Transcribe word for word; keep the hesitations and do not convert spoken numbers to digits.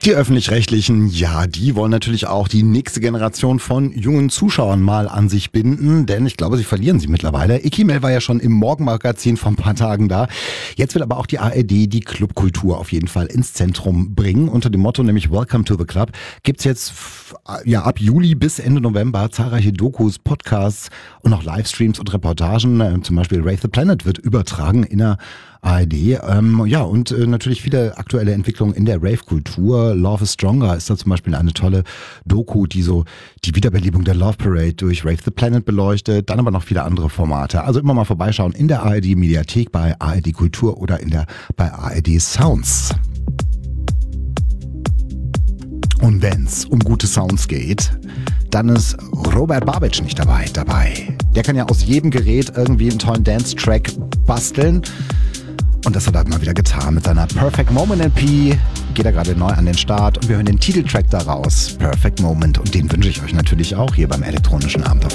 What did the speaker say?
Die Öffentlich-Rechtlichen, ja, die wollen natürlich auch die nächste Generation von jungen Zuschauern mal an sich binden, denn ich glaube, sie verlieren sie mittlerweile. Ikimel war ja schon im Morgenmagazin vor ein paar Tagen da. Jetzt will aber auch die A R D die Clubkultur auf jeden Fall ins Zentrum bringen. Unter dem Motto nämlich Welcome to the Club gibt's jetzt ja ab Juli bis Ende November zahlreiche Dokus, Podcasts und auch Livestreams und Reportagen. Zum Beispiel Rave the Planet wird übertragen in der A R D. Ähm, ja, und äh, natürlich viele aktuelle Entwicklungen in der Rave-Kultur. Love is Stronger ist da zum Beispiel eine tolle Doku, die so die Wiederbelebung der Love Parade durch Rave the Planet beleuchtet. Dann aber noch viele andere Formate. Also immer mal vorbeischauen in der A R D-Mediathek, bei A R D Kultur oder in der bei A R D Sounds. Und wenn's um gute Sounds geht, dann ist Robert Babic nicht dabei. dabei. Der kann ja aus jedem Gerät irgendwie einen tollen Dance-Track basteln. Und das hat er mal wieder getan mit seiner Perfect Moment L P. Geht er gerade neu an den Start und wir hören den Titeltrack daraus, Perfect Moment. Und den wünsche ich euch natürlich auch hier beim elektronischen Abend auf